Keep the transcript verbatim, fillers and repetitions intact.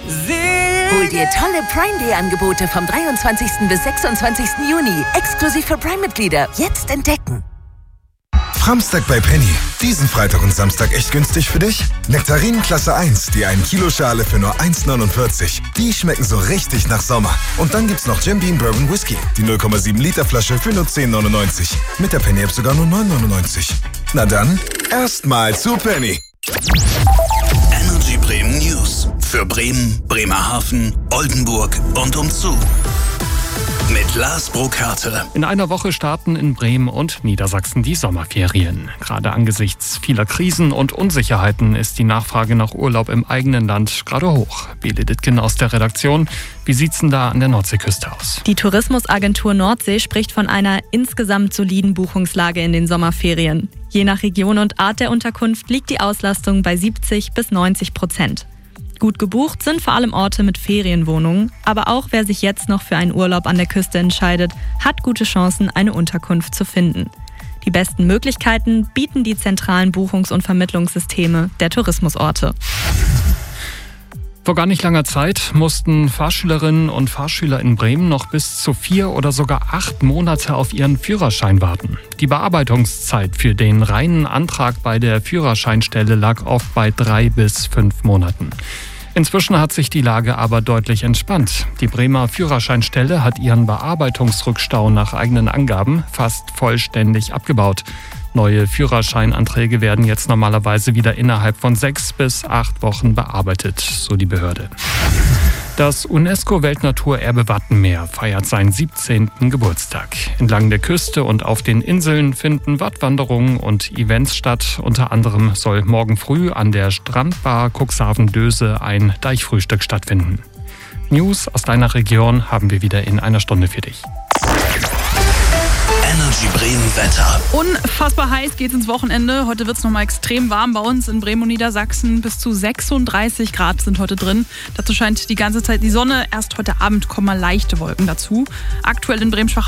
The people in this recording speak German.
Hol dir tolle Prime Day Angebote vom dreiundzwanzigsten bis sechsundzwanzigsten Juni. Exklusiv für Prime-Mitglieder. Jetzt entdecken. Framstag bei Penny. Diesen Freitag und Samstag echt günstig für dich? Nektarinen Klasse eins, die ein Kilo Schale für nur eins neunundvierzig. Die schmecken so richtig nach Sommer. Und dann gibt's noch Jim Beam Bourbon Whisky. Die null Komma sieben Liter Flasche für nur zehn neunundneunzig. Mit der Penny App sogar nur neun neunundneunzig. Na dann, erstmal zu Penny. Energy Bremen News. Für Bremen, Bremerhaven, Oldenburg und umzu. Mit Lars Burkhardt. In einer Woche starten in Bremen und Niedersachsen die Sommerferien. Gerade angesichts vieler Krisen und Unsicherheiten ist die Nachfrage nach Urlaub im eigenen Land gerade hoch. Bele Dittgen aus der Redaktion. Wie sieht's denn da an der Nordseeküste aus? Die Tourismusagentur Nordsee spricht von einer insgesamt soliden Buchungslage in den Sommerferien. Je nach Region und Art der Unterkunft liegt die Auslastung bei siebzig bis neunzig Prozent. Gut gebucht sind vor allem Orte mit Ferienwohnungen, aber auch wer sich jetzt noch für einen Urlaub an der Küste entscheidet, hat gute Chancen, eine Unterkunft zu finden. Die besten Möglichkeiten bieten die zentralen Buchungs- und Vermittlungssysteme der Tourismusorte. Vor gar nicht langer Zeit mussten Fahrschülerinnen und Fahrschüler in Bremen noch bis zu vier oder sogar acht Monate auf ihren Führerschein warten. Die Bearbeitungszeit für den reinen Antrag bei der Führerscheinstelle lag oft bei drei bis fünf Monaten. Inzwischen hat sich die Lage aber deutlich entspannt. Die Bremer Führerscheinstelle hat ihren Bearbeitungsrückstau nach eigenen Angaben fast vollständig abgebaut. Neue Führerscheinanträge werden jetzt normalerweise wieder innerhalb von sechs bis acht Wochen bearbeitet, so die Behörde. Das UNESCO-Weltnaturerbe Wattenmeer feiert seinen siebzehnten Geburtstag. Entlang der Küste und auf den Inseln finden Wattwanderungen und Events statt. Unter anderem soll morgen früh an der Strandbar Cuxhaven-Döse ein Deichfrühstück stattfinden. News aus deiner Region haben wir wieder in einer Stunde für dich. Energy Bremen Wetter. Unfassbar heiß geht's ins Wochenende. Heute wird's nochmal extrem warm bei uns in Bremen und Niedersachsen. Bis zu sechsunddreißig Grad sind heute drin. Dazu scheint die ganze Zeit die Sonne. Erst heute Abend kommen mal leichte Wolken dazu. Aktuell in Bremen